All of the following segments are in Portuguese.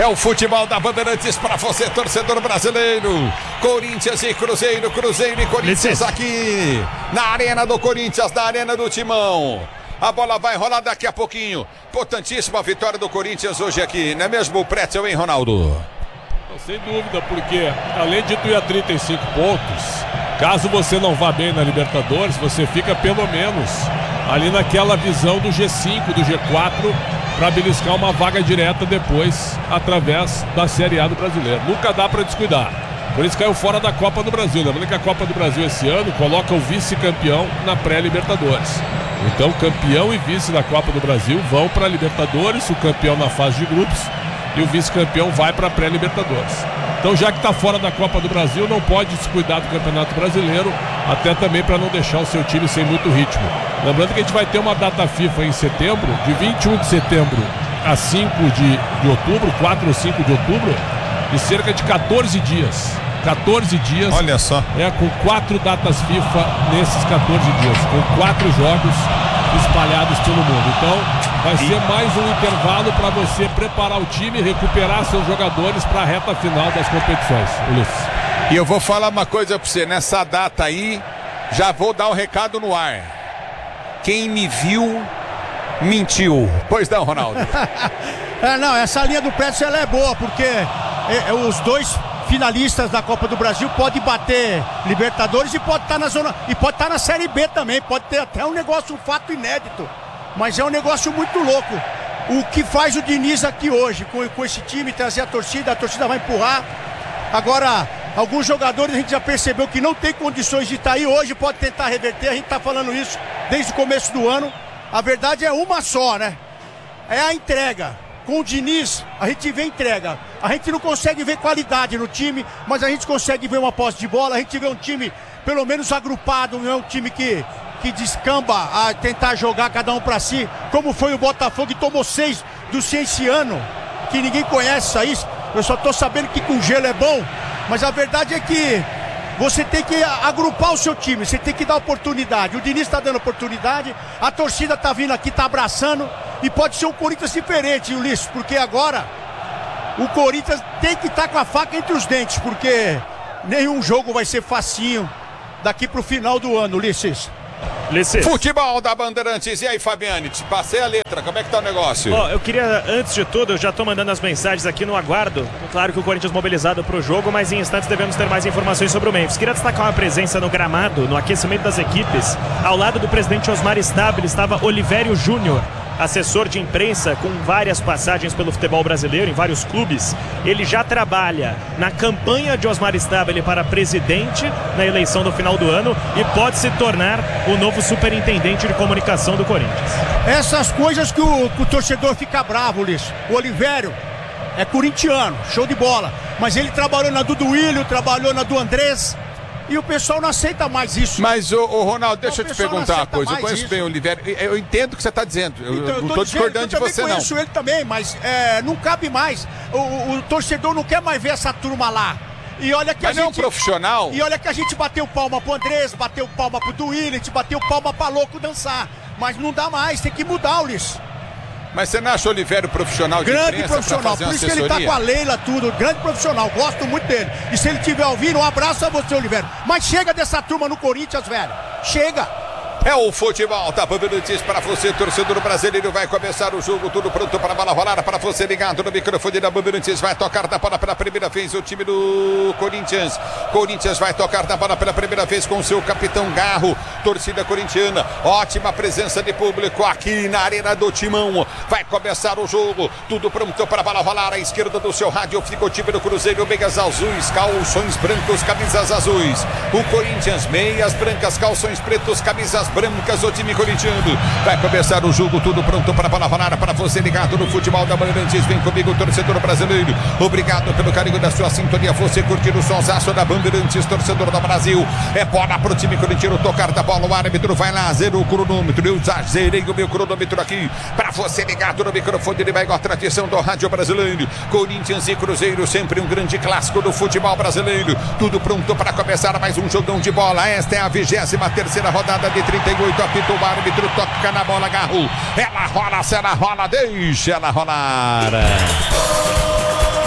É o futebol da Bandeirantes para você, torcedor brasileiro. Corinthians e Cruzeiro, Cruzeiro e Corinthians aqui na Arena do Corinthians, na Arena do Timão. A bola vai rolar daqui a pouquinho. Importantíssima a vitória do Corinthians hoje aqui, não é mesmo o Pretzel, hein, Ronaldo? Sem dúvida, porque além de tu ir a 35 pontos, caso você não vá bem na Libertadores, você fica pelo menos ali naquela visão do G5, do G4, para beliscar uma vaga direta depois, através da Série A do Brasileiro. Nunca dá para descuidar. Por isso caiu fora da Copa do Brasil. Lembrando que a Copa do Brasil esse ano coloca o vice-campeão na pré-Libertadores. Então, campeão e vice da Copa do Brasil vão para a Libertadores, o campeão na fase de grupos e o vice-campeão vai para a pré-Libertadores. Então, já que está fora da Copa do Brasil, não pode descuidar do Campeonato Brasileiro, até também para não deixar o seu time sem muito ritmo. Lembrando que a gente vai ter uma data FIFA em setembro, de 21 de setembro a 5 de outubro, 4 ou 5 de outubro, de cerca de 14 dias. 14 dias. Olha só. Com 4 datas FIFA nesses 14 dias, com 4 jogos espalhados pelo mundo. Então, vai ser mais um intervalo para você preparar o time e recuperar seus jogadores para a reta final das competições, Ulisses. E eu vou falar uma coisa para você, nessa data aí, já vou dar um recado no ar. Quem me viu, mentiu. Pois não, Ronaldo? Não, essa linha do Pretzel ela é boa, porque os dois finalistas da Copa do Brasil podem bater Libertadores e pode estar na zona, e pode estar na Série B também, pode ter até um negócio, um fato inédito, mas é um negócio muito louco. O que faz o Diniz aqui hoje com esse time, trazer a torcida vai empurrar. Agora, alguns jogadores a gente já percebeu que não tem condições de estar aí hoje, pode tentar reverter, a gente está falando isso desde o começo do ano. A verdade é uma só, né? É a entrega. Com o Diniz, a gente vê entrega. A gente não consegue ver qualidade no time, mas a gente consegue ver uma posse de bola. A gente vê um time, pelo menos agrupado, não é um time que descamba a tentar jogar cada um pra si, como foi o Botafogo, que tomou 6 do Cienciano, que ninguém conhece isso. Eu só tô sabendo que com gelo é bom, mas a verdade é que você tem que agrupar o seu time, você tem que dar oportunidade. O Diniz tá dando oportunidade, a torcida tá vindo aqui, tá abraçando. E pode ser um Corinthians diferente, Ulisses, porque agora o Corinthians tem que estar com a faca entre os dentes, porque nenhum jogo vai ser facinho daqui pro final do ano, Ulisses. Futebol da Bandeirantes. E aí, Fabiane, te passei a letra, como é que tá o negócio? Eu queria, antes de tudo, eu já tô mandando as mensagens aqui no aguardo. Claro que o Corinthians mobilizado pro jogo, mas em instantes devemos ter mais informações sobre o Memphis. Queria destacar uma presença no gramado, no aquecimento das equipes. Ao lado do presidente Osmar Stabile estava Olivério Júnior, assessor de imprensa com várias passagens pelo futebol brasileiro em vários clubes. Ele já trabalha na campanha de Osmar Stabile para presidente na eleição no final do ano e pode se tornar o novo superintendente de comunicação do Corinthians. Essas coisas que o torcedor fica bravo, Ulisses. O Olivério é corintiano, show de bola, mas ele trabalhou na do Duílio, trabalhou na do Andrés. E o pessoal não aceita mais isso. Mas, ô Ronaldo, deixa eu te perguntar uma coisa. Eu conheço bem o Oliveira. Eu entendo o que você está dizendo. Eu não estou discordando de você, não. Eu conheço ele também, mas não cabe mais. O torcedor não quer mais ver essa turma lá. E olha que mas não é um profissional. E olha que a gente bateu palma pro Andrés, bateu palma pro Duílio, a gente bateu palma pra louco dançar. Mas não dá mais, tem que mudar, Ulisses. Mas você não acha o Olivério profissional de grande profissional, por isso que ele tá com a Leila, tudo, grande profissional, gosto muito dele. E se ele estiver ouvindo, um abraço a você, Olivério. Mas chega dessa turma no Corinthians, velho. Chega. É o futebol da Bandeirantes para você, torcedor brasileiro. Vai começar o jogo, tudo pronto para a bola rolar. Para você ligado no microfone da Bandeirantes. Vai tocar na bola pela primeira vez o time do Corinthians. Corinthians vai tocar na bola pela primeira vez com o seu capitão Garro. Torcida corintiana, ótima presença de público aqui na Arena do Timão. Vai começar o jogo, tudo pronto para a bola rolar. À esquerda do seu rádio fica o time do Cruzeiro. Meias azuis, calções brancos, camisas azuis. O Corinthians, meias brancas, calções pretos, camisas brancas, o time corintiano. Vai começar o jogo, tudo pronto para a bola rolar. Para você ligado no futebol da Bandeirantes, vem comigo, torcedor brasileiro. Obrigado pelo carinho da sua sintonia. Você curtindo o sonsaço da Bandeirantes, torcedor do Brasil. É bola pro time corintiano tocar da bola. O árbitro vai lá, zerou o cronômetro. Eu já zerei o meu cronômetro aqui. Para você ligado no microfone, ele vai com a tradição do rádio brasileiro. Corinthians e Cruzeiro, sempre um grande clássico do futebol brasileiro. Tudo pronto para começar mais um jogão de bola. Esta é a 23ª rodada de 38, apita o árbitro, toca na bola, Garro. Ela rola, se ela rola, deixa ela rolar.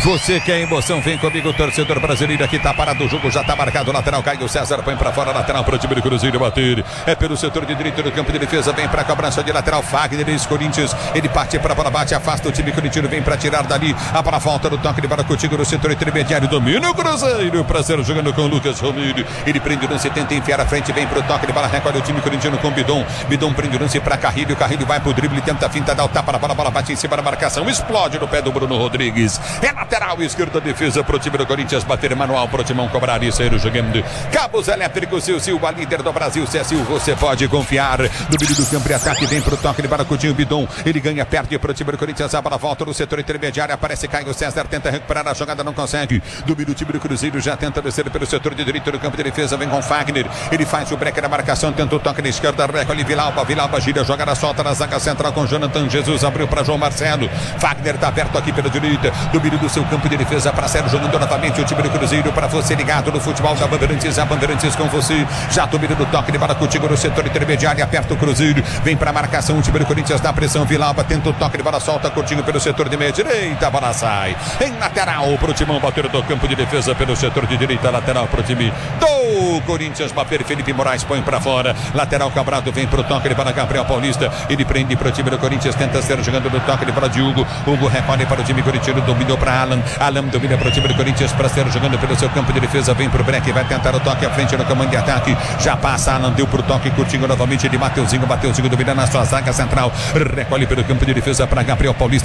Você quer emoção, vem comigo, torcedor brasileiro. Aqui tá parado o jogo, já tá marcado o lateral. Caio César põe pra fora, lateral pro time do Cruzeiro bater. É pelo setor de direito do campo de defesa, vem pra cobrança de lateral. Fagner, Corinthians, ele parte pra bola, bate, afasta o time corintiano, vem pra tirar dali. A bola volta do toque de bola contigo no setor intermediário, domina o Cruzeiro. Prazer jogando com o Lucas Romero. Ele prende o lance, tenta enfiar a frente, vem pro toque de bola, recolhe o time corintiano com Bidon. Bidon prende o lance pra Carrilho, Carrilho vai pro drible, tenta a finta, dá o tapa na bola, bola bate em cima da marcação, explode no pé do Bruno Rodrigues. É lateral esquerda, defesa pro time do Corinthians, bater manual pro Timão, cobrar e sair jogando. Cabos elétricos, Silva, líder do Brasil, Cecil, você pode confiar. No meio do campo de ataque, vem pro toque de bola, Coutinho, Bidon, ele ganha, perde pro time do Corinthians, a bola volta no setor intermediário, aparece Caio César, tenta recuperar a jogada, não consegue. Domina o time do Cruzeiro, já tenta descer pelo setor de direito do campo de defesa, vem com Fagner, ele faz o break na marcação, tenta o toque na esquerda, recolhe Vilalba, Vilalba gira, jogada solta na zaga central com Jonathan Jesus, abriu para João Marcelo. Fagner tá aberto aqui pela direita, domínio do seu campo de defesa para Sérgio, jogando novamente o time do Cruzeiro, para você ligado no futebol da Bandeirantes, a Bandeirantes com você, já domina do toque de bola contigo no setor intermediário, aperta o Cruzeiro, vem para a marcação, o time do Corinthians dá pressão, Vilalba tenta o toque de bola, solta curtinho pelo setor de meia direita, a bola sai em lateral pro Timão, bater do campo de defesa pelo setor de direita, lateral pro time do Corinthians, bater Felipe Moraes põe para fora, lateral Cabrado vem pro toque de bola, Gabriel Paulista, ele prende pro time do Corinthians, tenta ser jogando no toque de bola de Hugo recolhe para o time corintiano, dominou para Alan domina para o time do Corinthians, para ser jogando pelo seu campo de defesa, vem pro Breck, vai tentar o toque à frente no comando de ataque, já passa Alan, deu pro toque, curtinho novamente de Mateuzinho domina na sua zaga central, recolhe pelo campo de defesa para Gabriel Paulista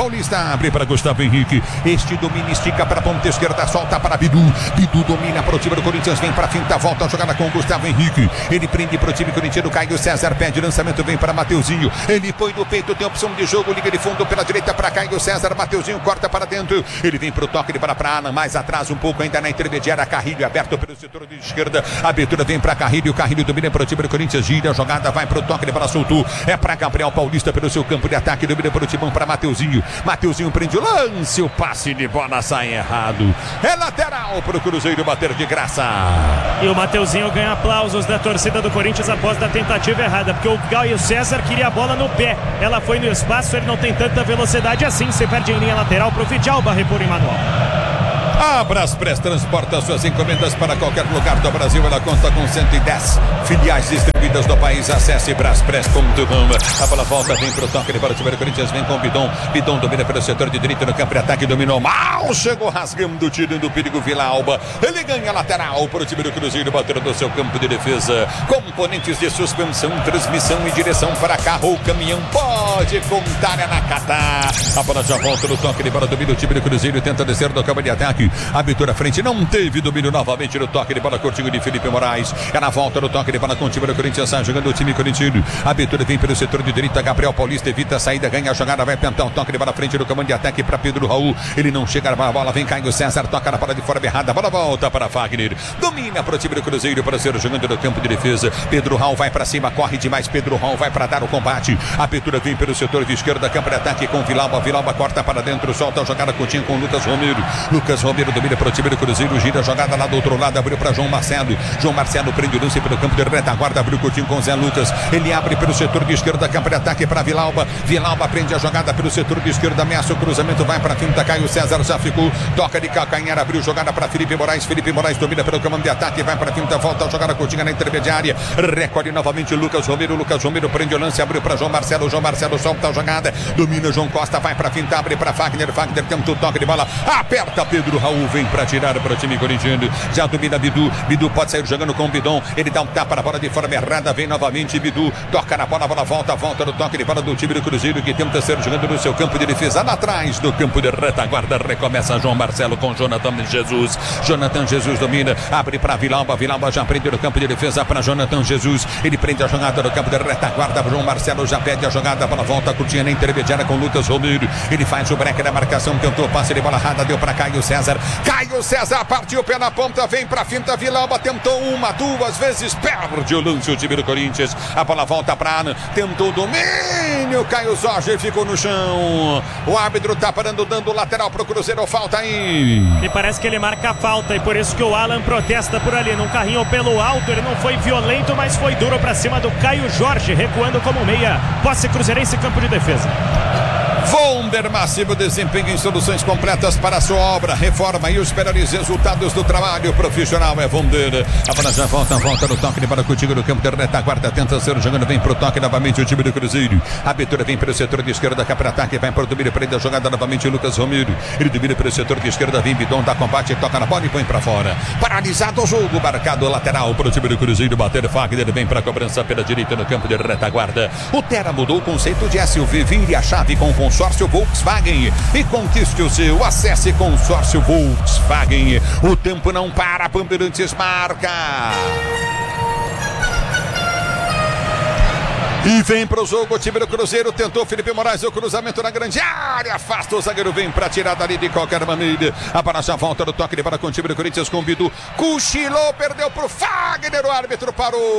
abre para Gustavo Henrique, este domina, estica para a ponta esquerda, solta para Bidu domina para o time do Corinthians, vem para a finta, volta a jogada com o Gustavo Henrique, ele prende para o time corintiano, Caio César pede lançamento, vem para Mateuzinho, ele põe no peito, tem opção de jogo, liga de fundo pela direita para Caio César, Mateuzinho corta para dentro, ele vem para o toque de bola para Alan, mais atrás um pouco ainda na intermediária, Carrilho aberto pelo setor de esquerda, a abertura vem para Carrilho domina para o time do Corinthians, gira a jogada, vai para o toque de bola, soltou, é para Gabriel Paulista pelo seu campo de ataque, domina para o Timão para Mateuzinho prende o lance, o passe de bola sai errado, é lateral para o Cruzeiro bater de graça. E o Mateuzinho ganha aplausos da torcida do Corinthians após da tentativa errada, porque o Caio César queria a bola no pé, ela foi no espaço, ele não tem tanta velocidade assim, você perde em linha lateral pro Vidalba repor em manual. A Braspress transporta suas encomendas para qualquer lugar do Brasil. Ela conta com 110 filiais distribuídas no país. Acesse braspress.com. A bola volta, vem pro toque de bola. O time do Corinthians vem com o Bidon domina pelo setor de direito no campo de ataque. Dominou mal, chegou rasgando, tirando o perigo Vilalba. Ele ganha lateral para o time do Cruzeiro, batendo do seu campo de defesa. Componentes de suspensão, transmissão e direção para carro ou caminhão. Pode contar, é na Catar. A bola já volta no toque de bola. Domina o time do Cruzeiro, tenta descer do campo de ataque. Abertura à frente, não teve domínio novamente no toque de bola curtinho de Felipe Moraes. É na volta do toque de bola com o time do Corinthians, sai jogando o time corintiano. A abertura vem pelo setor de direita, Gabriel Paulista evita a saída, ganha a jogada, vai tentar o toque de bola à frente do comando de ataque para Pedro Raul. Ele não chega na bola, vem Caio César, toca na bola de fora errada, a bola volta para Fagner. Domina para o time do Cruzeiro para ser jogando no campo de defesa. Pedro Raul vai para cima, corre demais, Pedro Raul vai para dar o combate. A abertura vem pelo setor de esquerda, campo de ataque com Vilalba corta para dentro, solta a jogada curtinha com Lucas Romero domina para o time do Cruzeiro, gira a jogada lá do outro lado, abriu para João Marcelo prende o lance pelo campo de retaguarda, abriu curtinho com Zé Lucas, ele abre pelo setor de esquerda, campo de ataque para Vilalba prende a jogada pelo setor de esquerda, ameaça o cruzamento, vai para a finta, Caio César já ficou, toca de calcanhar, abriu jogada para Felipe Moraes domina pelo comando de ataque, vai para a finta, volta a jogada curtinha na intermediária, recolhe novamente Lucas Romero prende o lance, abriu para João Marcelo solta a jogada, domina João Costa, vai para a finta, abre para Fagner tenta o toque de bola, aperta Pedro Raul, vem para tirar para o time corintiano, já domina Bidu pode sair jogando com o Bidon, ele dá um tapa na bola de forma errada, vem novamente Bidu, toca na bola, a bola volta no toque de bola do time do Cruzeiro, que tenta ser jogando no seu campo de defesa, lá atrás do campo de retaguarda, recomeça João Marcelo com Jonathan Jesus domina, abre para Vilalba já prende no campo de defesa para Jonathan Jesus, ele prende a jogada no campo de retaguarda, João Marcelo já pede a jogada, a bola volta curtinha na intermediária com Lucas Romero, ele faz o break da marcação, tentou passe de bola errada, deu para Caio César partiu pela ponta, vem pra finta, Vilalba tentou uma, duas vezes, perde o lance o time do Corinthians, a bola volta pra Ana, tentou o domínio, Caio Jorge ficou no chão, o árbitro tá parando, dando lateral pro Cruzeiro, falta aí. E parece que ele marca a falta, e por isso que o Alan protesta por ali, num carrinho pelo alto, ele não foi violento, mas foi duro pra cima do Caio Jorge, recuando como meia, posse cruzeirense, campo de defesa. Wonder, máximo desempenho em soluções completas para a sua obra, reforma e os melhores resultados do trabalho profissional é Wonder. A bola já volta no toque de bola contigo no campo de retaguarda, tenta ser jogando, vem pro toque novamente o time do Cruzeiro. A abertura vem pelo setor de esquerda, cá para ataque, vai para o domínio, prende a jogada novamente o Lucas Romero. Ele domina pelo setor de esquerda, vem Bidon, dá combate, toca na bola e põe para fora. Paralisado o jogo, marcado lateral para o time do Cruzeiro, bater Fagner, vem para a cobrança pela direita no campo de retaguarda. O Terra mudou o conceito de SUV, vire a chave com o consórcio Volkswagen e conquiste o seu. Acesse consórcio Volkswagen. O tempo não para, Bandeirantes marca. E vem pro jogo o time do Cruzeiro, tentou Felipe Moraes, o cruzamento na grande área, afasta o zagueiro, vem pra tirar dali de qualquer maneira. A bola já volta no toque de bola com o time do Corinthians, com o Bidu, cochilou, perdeu pro Fagner, o árbitro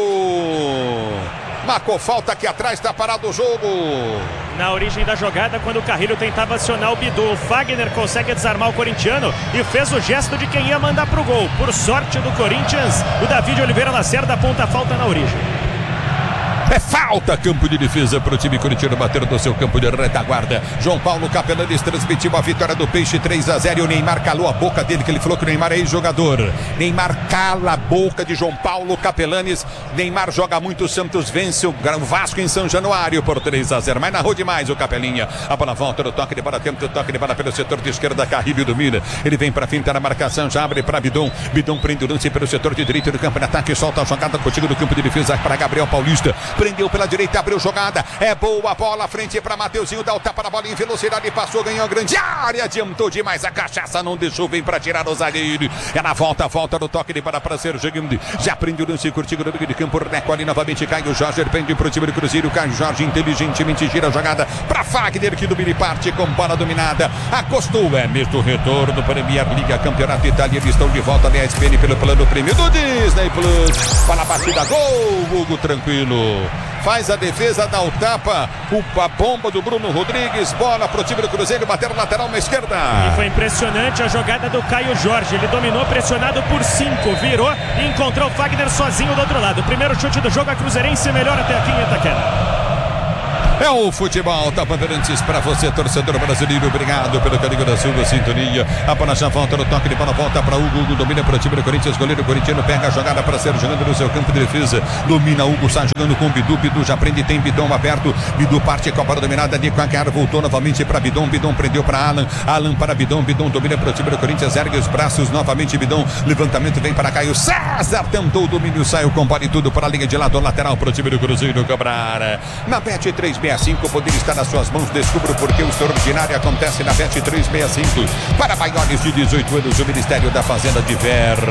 parou. Marcou falta aqui atrás, tá parado o jogo. Na origem da jogada, quando o Carrilho tentava acionar o Bidu, o Fagner consegue desarmar o corintiano e fez o gesto de quem ia mandar pro gol. Por sorte do Corinthians, o David Oliveira Lacerda aponta a falta na origem. É falta, campo de defesa para o time corintiano bater no seu campo de retaguarda. João Paulo Capelanes transmitiu a vitória do Peixe 3-0 e o Neymar calou a boca dele, que ele falou que o Neymar é ex-jogador. Neymar cala a boca de João Paulo Capelanes. Neymar joga muito, o Santos vence o Vasco em São Januário por 3-0, mas narrou demais o Capelinha. A bola volta no toque de bola, tempo, toque de bola pelo setor de esquerda, Carrilho domina. Ele vem para frente na marcação, já abre para Bidon. Bidon prende o lance pelo setor de direito do campo de ataque, solta a jogada contigo do campo de defesa para Gabriel Paulista. Prendeu pela direita, abriu jogada, é boa a bola, frente para Mateuzinho, dá o tapa na bola em velocidade, passou, ganhou grande área, adiantou demais a cachaça, não deixou, vem para tirar o zagueiro. É na volta no toque de bola para Sérgio Guimde, já prende o lance curtido no meio de campo, recolhe novamente, Caio Jorge, prende para o time do Cruzeiro, Caio Jorge inteligentemente gira a jogada para Fagner, que domina e parte com bola dominada, acostou, é mesmo retorno para a Premier League, Campeonato Italiano, estão de volta na ESPN pelo plano prêmio do Disney Plus, para a batida, gol, Hugo tranquilo. Faz a defesa, dá o tapa, a bomba do Bruno Rodrigues, bola pro time do Cruzeiro, bater no lateral na esquerda. E foi impressionante a jogada do Caio Jorge, ele dominou, pressionado por 5, virou e encontrou o Fagner sozinho do outro lado. O primeiro chute do jogo, a Cruzeirense melhor até aqui em Itaquera. É o futebol da Bandeirantes para você, torcedor brasileiro. Obrigado pelo carinho da sua sintonia. A bola já volta no toque de bola, volta para Hugo. Hugo domina para o time do Corinthians. Goleiro corintiano pega a jogada para ser jogando no seu campo de defesa. Domina Hugo, está jogando com Bidu. Bidu já prende, tem Bidon aberto. Bidu parte com a bola dominada de Quaquer. Voltou novamente para Bidon. Bidon prendeu para Alan. Alan para Bidon. Bidon domina para o time do Corinthians. Ergue os braços novamente. Bidon. Levantamento vem para Caio César. Tentou o domínio, saiu com bola e tudo para a linha de lado lateral para o time do Cruzeiro cobrar. Na Bet 365 poder estar nas suas mãos. Descubra porque o extraordinário acontece na Bet 365. Para maiores de 18 anos, o Ministério da Fazenda diverte.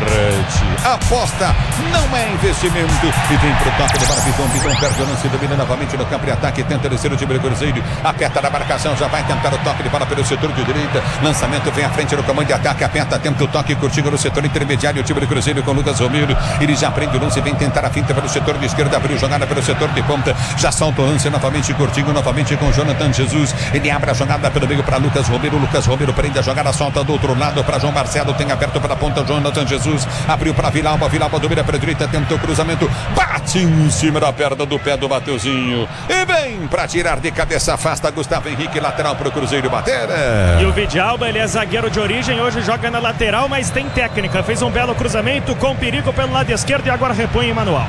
Aposta não é investimento. E vem pro toque de bola. Bidon perde o lance, domina novamente no campo de ataque. Tenta descer o time do Cruzeiro. Aperta na marcação, já vai tentar o toque de bola pelo setor de direita. Lançamento vem à frente no comando de ataque. Aperta, tenta o toque curtindo no setor intermediário. O time do Cruzeiro com Lucas Romero. Ele já prende o lance, vem tentar a finta pelo setor de esquerda. Abriu jogada pelo setor de ponta. Já solta o lance novamente curtindo novamente com Jonathan Jesus. Ele abre a jogada pelo meio para Lucas Romero. Lucas Romero prende a jogada, solta do outro lado para João Marcelo. Tem aberto pela ponta Jonathan Jesus. Abriu para Villalba. Villalba domina pela direita. Tentou o cruzamento. Bate em cima da perna do pé do Mateuzinho. E vem para tirar de cabeça. Afasta Gustavo Henrique. Lateral para o Cruzeiro bater. E o Vidalba, ele é zagueiro de origem. Hoje joga na lateral, mas tem técnica. Fez um belo cruzamento com perigo pelo lado esquerdo e agora repõe em manual.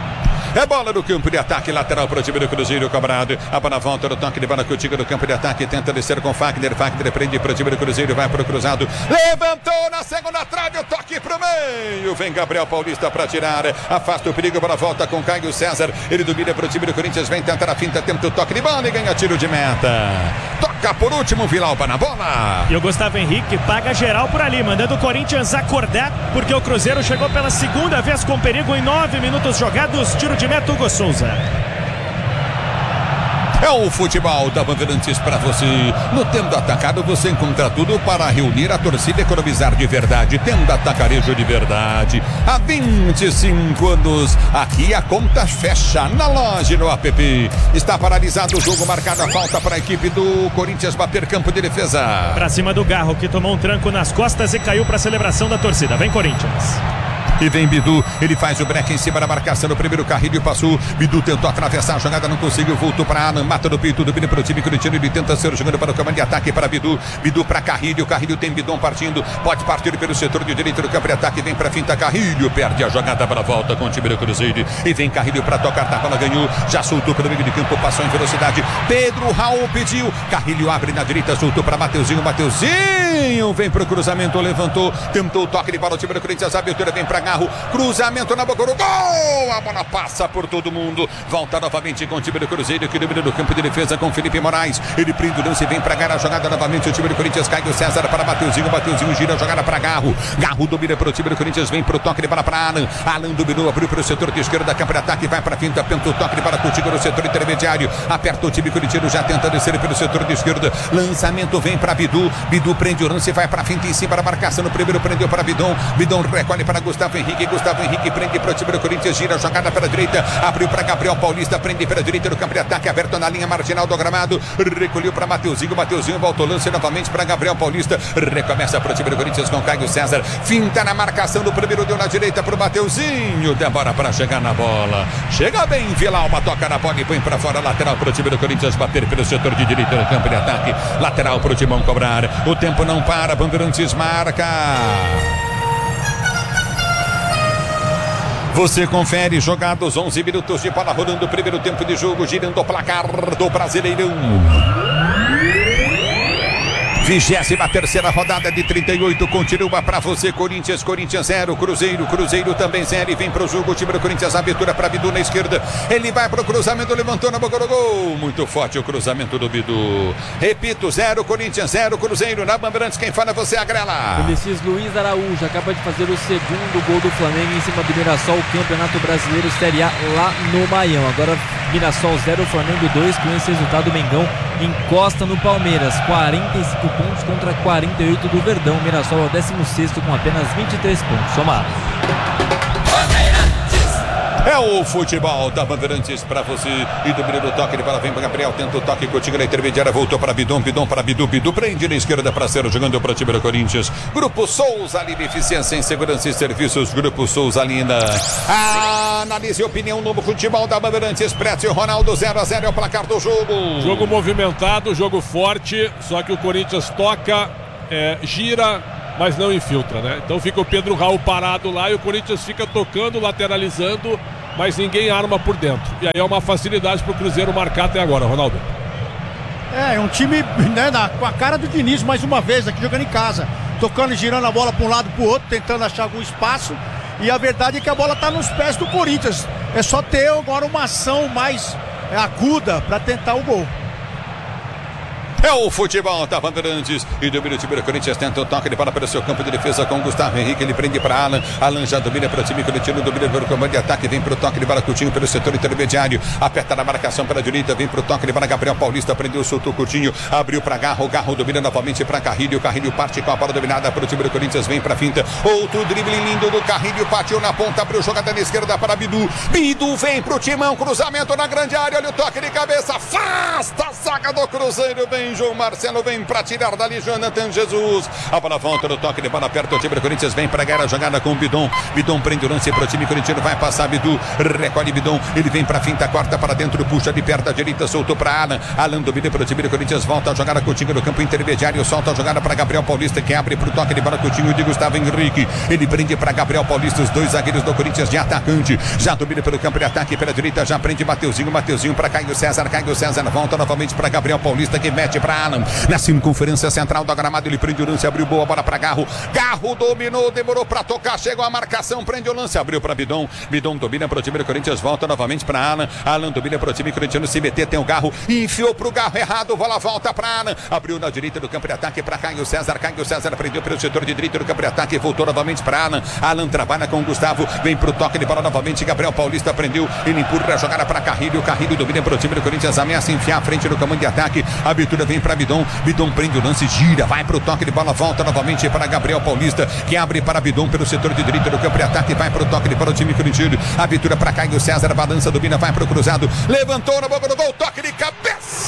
É bola no campo de ataque, lateral para o time do Cruzeiro cobrado. A bola volta no toque de bola contigo no campo de ataque. Tenta descer com Fagner. Fagner prende para o time do Cruzeiro. Vai para o cruzado. Levantou na segunda trave. O toque para o meio. Vem Gabriel Paulista para tirar. Afasta o perigo. Bola volta com Caio César. Ele domina para o time do Corinthians. Vem tentar a finta. Tenta o toque de bola e ganha tiro de meta. Toca por último. Villalba na bola. E o Gustavo Henrique paga geral por ali, mandando o Corinthians acordar, porque o Cruzeiro chegou pela segunda vez com perigo em 9 minutos jogados. Tiro de meta, Hugo Souza. É o futebol da Bandeirantes para você. No Tenda Atacado você encontra tudo para reunir a torcida e economizar de verdade. Tenda Atacarejo de verdade. Há 25 anos. Aqui a conta fecha na loja, no app. Está paralisado o jogo, marcada a falta para a equipe do Corinthians bater campo de defesa. Para cima do Garro, que tomou um tranco nas costas e caiu para a celebração da torcida. Vem Corinthians. e vem Bidu, ele faz o break em cima da marcação no primeiro carrinho, passou, Bidu tentou atravessar a jogada, não conseguiu, voltou para Alan, mata no peito do Bidon para o time corintiano, ele tenta ser jogando para o comando de ataque para Bidu, Bidu para Carrilho tem Bidon partindo, pode partir pelo setor de direito do campo de ataque, vem para finta, Carrilho perde a jogada para a volta com o time do Cruzeiro, e vem Carrilho para tocar, a bola ganhou, já soltou pelo meio de campo, passou em velocidade, Pedro Raul pediu, Carrilho abre na direita, soltou para Mateuzinho vem pro cruzamento, levantou, tentou o toque de bola, o time do Corinthians, a abertura vem para Garro, cruzamento na boca do gol, a bola passa por todo mundo, volta novamente com o time do Cruzeiro, que domina do campo de defesa com Felipe Moraes, ele prende o lance, vem para Garra, a jogada novamente, o time do Corinthians, Caio César para Mateuzinho gira a jogada para Garro domina para o time do Corinthians, vem pro toque de bola para Alan dominou, abriu para o setor de esquerda, campo de ataque, vai para finta, tenta o toque de bola contigo no setor intermediário, aperta o time corintiano, já tenta descer pelo setor de esquerda, lançamento vem para Bidu prende o lance, vai para finta em cima da marcação, no primeiro prendeu para Bidon recolhe para Gustavo Henrique prende para o time do Corinthians, gira a jogada para a direita, abriu para Gabriel Paulista, prende para a direita do campo de ataque, aberto na linha marginal do gramado, recolheu para Mateuzinho volta o lance novamente para Gabriel Paulista, recomeça para o time do Corinthians com Caio César, finta na marcação, no primeiro deu na direita para o Mateuzinho, demora para chegar na bola, chega bem Vilalba, toca na bola e põe para fora, lateral para o time do Corinthians, bater pelo setor de direita do campo de ataque, lateral para o Timão cobrar, o tempo não para, Bandeirantes marca. Você confere, jogados 11 minutos de bola rolando, primeiro tempo de jogo, girando o placar do Brasileirão. 23ª rodada de 38, continua para você, Corinthians 0, Cruzeiro também 0, e vem pro jogo o time do Corinthians, abertura para Bidu na esquerda, ele vai pro cruzamento, levantou na boca do gol, muito forte o cruzamento do Bidu, repito, 0, Corinthians 0, Cruzeiro, na Bandeirantes, quem fala você, Agrela. O Messias Luiz Araújo acaba de fazer o segundo gol do Flamengo em cima do Mirassol, Campeonato Brasileiro Série A lá no Maião, agora Mirassol 0, Flamengo 2, com esse resultado o Mengão encosta no Palmeiras, 45 pontos contra 48 do Verdão. Mirassol é o 16º com apenas 23 pontos somados. É o futebol da Bandeirantes para você. E do primeiro toque de bola vem para Gabriel, tenta o toque contigo na intermediária, voltou para Bidon para Bidu prende na esquerda para Cero, jogando para o time do Corinthians. Grupo Souza Lima, eficiência em segurança e serviços. Grupo Souza Lima. Analise e opinião no futebol da Bandeirantes. Prédio Ronaldo 0-0 é o placar do jogo. Jogo movimentado, jogo forte, só que o Corinthians toca, gira, mas não infiltra, né? Então fica o Pedro Raul parado lá e o Corinthians fica tocando, lateralizando, mas ninguém arma por dentro. E aí é uma facilidade para o Cruzeiro marcar até agora, Ronaldo. É um time, né, com a cara do Diniz mais uma vez aqui jogando em casa, tocando e girando a bola para um lado para o outro, tentando achar algum espaço, e a verdade é que a bola está nos pés do Corinthians, é só ter agora uma ação mais aguda para tentar o gol. É o futebol da Bandeirantes. E domina o time do Corinthians, tenta o toque de bola para o seu campo de defesa com o Gustavo Henrique, ele prende para Alan já domina para o time corintiano, domina pelo comando de ataque, vem para o toque de bola Coutinho pelo setor intermediário, aperta na marcação para a direita, vem para o toque de bola Gabriel Paulista, prendeu, soltou Coutinho, abriu para Garro domina novamente para Carrilho parte com a bola dominada para o time do Corinthians, vem para a finta, outro drible lindo do Carrilho, partiu na ponta, abriu jogada na esquerda para Bidu vem para o Timão, cruzamento na grande área, olha o toque de cabeça, afasta a zaga do Cruzeiro, vem João Marcelo, vem para tirar dali Jonathan Jesus, a bola volta no toque de bola perto, o time do Corinthians vem para ganhar a jogada com o Bidon prende o lance para o time corintiano, vai passar Bidu, recolhe Bidon, ele vem para a finta, corta para dentro, puxa de perto à direita, soltou para Alan domina para o time do Corinthians, volta a jogada Coutinho no campo intermediário, solta a jogada para Gabriel Paulista, que abre para o toque de bola Coutinho de Gustavo Henrique, ele prende para Gabriel Paulista, os dois zagueiros do Corinthians de atacante, já domina pelo campo de ataque pela direita, já prende Mateuzinho para Caio César volta novamente para Gabriel Paulista, que mete para Alan, na circunferência central do gramado, ele prende o lance, abriu boa bola para Garro dominou, demorou para tocar, chegou a marcação, prende o lance, abriu para Bidon domina para o time do Corinthians, volta novamente para Alan domina para o time corintiano, se meter, tem o Garro, enfiou para o Garro errado, bola volta para Alan, abriu na direita do campo de ataque para Caio César prendeu pelo setor de direita do campo de ataque, voltou novamente para Alan trabalha com o Gustavo, vem para o toque de bola novamente, Gabriel Paulista prendeu, ele empurra a jogada para Carrilho domina para o time do Corinthians, ameaça enfiar a frente no comando de ataque, a abertura vem para Bidon prende o lance, gira, vai para o toque de bola, volta novamente para Gabriel Paulista, que abre para Bidon pelo setor de direita do campo de ataque, vai para o toque de bola, o time corintiano, a abertura para Caio César, balança, domina, vai para o cruzado, levantou na boca do gol, toque de cabeça!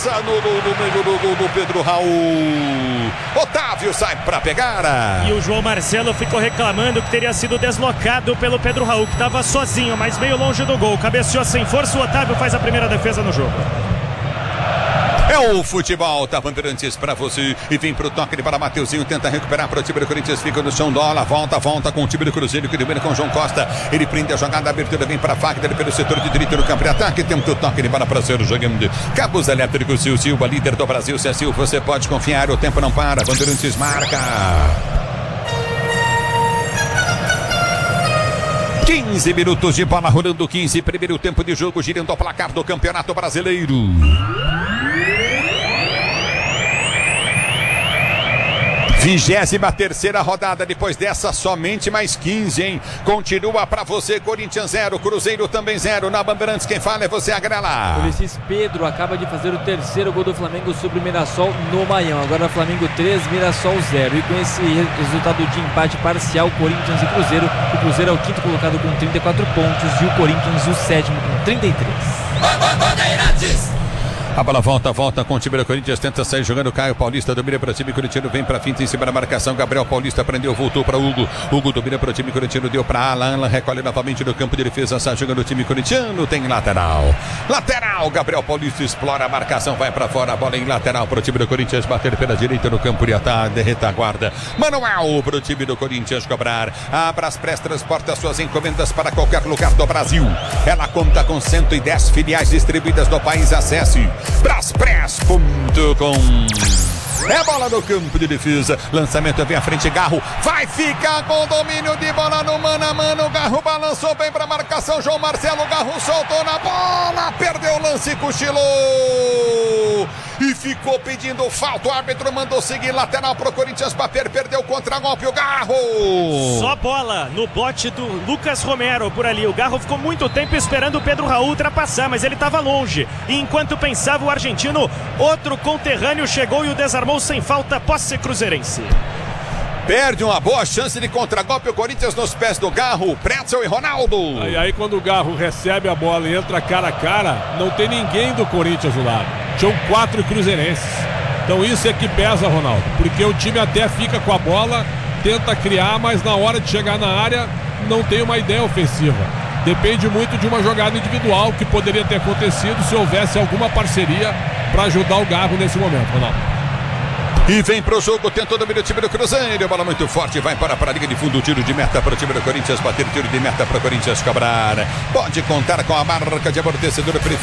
passa no meio do Pedro Raul. Otávio sai pra pegar. E o João Marcelo ficou reclamando que teria sido deslocado pelo Pedro Raul, que estava sozinho, mas meio longe do gol. Cabeceou sem força, o Otávio faz a primeira defesa no jogo. É o futebol da Bandeirantes pra você. E vem pro toque para Mateuzinho. Tenta recuperar para o time do Corinthians. Fica no chão, Dola. Volta com o time do Cruzeiro. Que domina com o João Costa. Ele prende a jogada. A abertura vem para Fagner pelo setor de direito no campo de ataque. Temos o toque de bola para ser jogando. Cabos elétricos Silva, líder do Brasil. Se é Silva, você pode confiar. O tempo não para. Bandeirantes marca. 15 minutos de bola rolando, 15. Primeiro tempo de jogo, girando ao placar do Campeonato Brasileiro. 23ª rodada, depois dessa somente mais 15, hein? Continua pra você, Corinthians 0, Cruzeiro também 0. Na Bandeirantes, quem fala é você, Agrela. Ulisses Pedro acaba de fazer o terceiro gol do Flamengo sobre o Mirassol no Maião. Agora Flamengo 3, Mirassol 0. E com esse resultado de empate parcial, Corinthians e Cruzeiro, o Cruzeiro é o quinto colocado com 34 pontos e o Corinthians o sétimo com 33. A bola volta com o time do Corinthians, tenta sair jogando. Caio Paulista domina para o time corintiano, vem para finta em cima da marcação. Gabriel Paulista prendeu, voltou para Hugo domina para o time corintiano, deu para Alan, recolhe novamente no campo de defesa, sai jogando o time corintiano, tem lateral, Gabriel Paulista explora a marcação, vai para fora, a bola em lateral para o time do Corinthians, bater pela direita no campo de ataque, retaguarda, manual para o time do Corinthians cobrar. A Braspress transporta suas encomendas para qualquer lugar do Brasil, ela conta com 110 filiais distribuídas no país. Acesse Braspress.com. É bola no campo de defesa. Lançamento vem à frente, Garro. Vai ficar com domínio de bola no mano a mano. Garro balançou bem para marcação. João Marcelo, Garro soltou na bola. Perdeu o lance, cochilou. E ficou pedindo falta. O árbitro mandou seguir, lateral pro Corinthians. Bater, perdeu o contragolpe. O Garro. Só bola no bote do Lucas Romero por ali. O Garro ficou muito tempo esperando o Pedro Raul ultrapassar, mas ele estava longe. E enquanto pensava o argentino, outro conterrâneo chegou e o desarmou sem falta. Posse cruzeirense. Perde uma boa chance de contragolpe o Corinthians nos pés do Garro, Pretzel e Ronaldo. Aí quando o Garro recebe a bola e entra cara a cara, não tem ninguém do Corinthians do lado. Tinham 4 cruzeirenses. Então isso é que pesa, Ronaldo, porque o time até fica com a bola, tenta criar, mas na hora de chegar na área não tem uma ideia ofensiva. Depende muito de uma jogada individual que poderia ter acontecido se houvesse alguma parceria para ajudar o Garro nesse momento, Ronaldo. E vem pro jogo, tentou dominar o time do Cruzeiro. Bola muito forte, vai para a linha de fundo. Tiro de meta para o time do Corinthians. Bater tiro de meta para o Corinthians cobrar. Pode contar com a marca de amortecedor